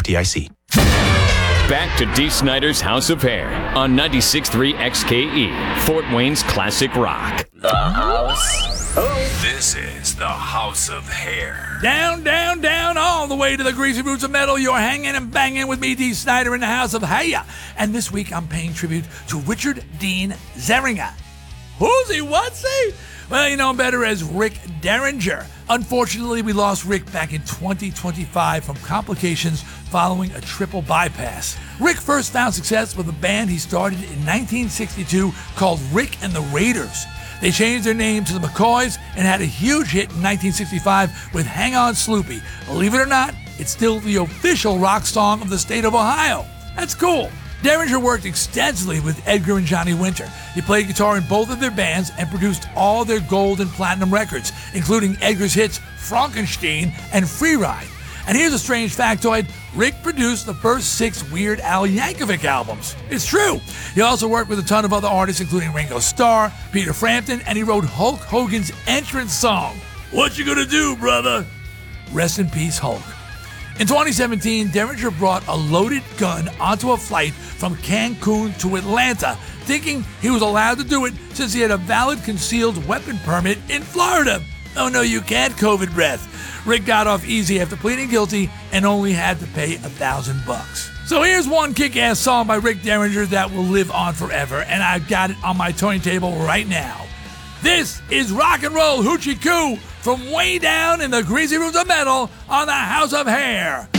FDIC. Back to Dee Snider's House of Hair on 96.3 XKE, Fort Wayne's classic rock. The House. This is the House of Hair. Down, down, down, all the way to the greasy roots of metal. You're hanging and banging with me, Dee Snider, in the House of Hair. And this week I'm paying tribute to Richard Dean Zeringer. Who's he? What's he? Well, you know him better as Rick Derringer. Unfortunately, we lost Rick back in 2025 from complications following a triple bypass. Rick first found success with a band he started in 1962 called Rick and the Raiders. They changed their name to the McCoys and had a huge hit in 1965 with Hang On Sloopy. Believe it or not, it's still the official rock song of the state of Ohio. That's cool. Derringer worked extensively with Edgar and Johnny Winter. He played guitar in both of their bands and produced all their gold and platinum records, including Edgar's hits Frankenstein and Free Ride. And here's a strange factoid. Rick produced the first 6 Weird Al Yankovic albums. It's true. He also worked with a ton of other artists, including Ringo Starr, Peter Frampton, and he wrote Hulk Hogan's entrance song, "What You Gonna Do, Brother?" Rest in peace, Hulk. In 2017, Derringer brought a loaded gun onto a flight from Cancun to Atlanta, thinking he was allowed to do it since he had a valid concealed weapon permit in Florida. Oh no, you can't, COVID breath. Rick got off easy after pleading guilty and only had to pay $1,000. So here's one kick-ass song by Rick Derringer that will live on forever, and I've got it on my turntable right now. This is Rock and Roll Hoochie Coo from way down in the greasy roots of metal on the House of Hair.